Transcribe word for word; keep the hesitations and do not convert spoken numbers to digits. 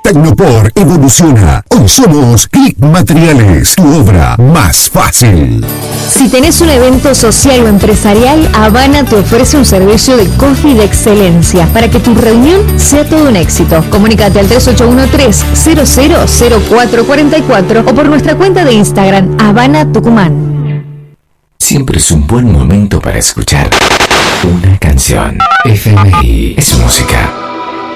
Tecnopor evoluciona. Hoy somos Click Materiales, tu obra más fácil. Si tenés un evento social o empresarial, Habana te ofrece un servicio de coffee de excelencia para que tu reunión sea todo un éxito. Comunícate al tres ocho uno tres, cero cero cero cuatro cuatro cuatro o por nuestra cuenta de Instagram, Habana Tucumán. Siempre es un buen momento para escuchar una canción. F M I es música.